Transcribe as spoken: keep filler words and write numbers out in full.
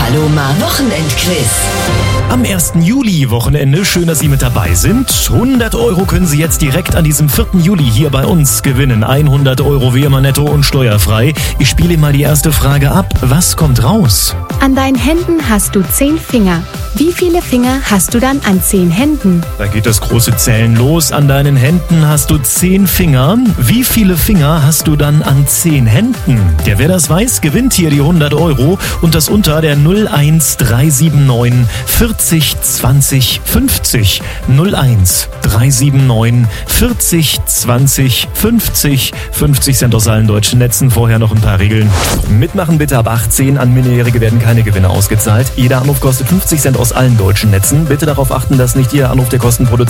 Paloma Wochenendquiz. Am ersten Juli Wochenende, schön, dass Sie mit dabei sind. hundert Euro können Sie jetzt direkt an diesem vierten Juli hier bei uns gewinnen. hundert Euro wie immer netto und steuerfrei. Ich spiele mal die erste Frage ab. Was kommt raus? An deinen Händen hast du zehn Finger. Wie viele Finger hast du dann an zehn Händen? Da geht das große Zählen los. An deinen Händen hast du zehn Finger. Wie viele Finger hast du dann an zehn Händen? Ja, wer das weiß, gewinnt hier die hundert Euro und das unter der null eins drei sieben neun vierzig zwanzig fünfzig. null eins drei sieben neun vierzig zwanzig fünfzig. fünfzig Cent aus allen deutschen Netzen. Vorher noch ein paar Regeln. Mitmachen bitte ab achtzehn. An Minderjährige werden keine Gewinne ausgezahlt. Jeder Anruf kostet fünfzig Cent aus allen deutschen Netzen. Bitte darauf achten, dass nicht Ihr Anruf der Kostenproduzent